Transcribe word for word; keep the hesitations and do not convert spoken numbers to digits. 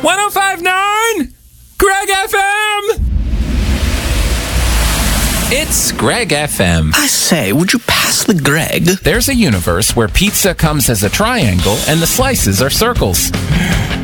five point nine Greg F M! It's Greg F M. I say, would you pass the Greg? There's a universe where pizza comes as a triangle and the slices are circles.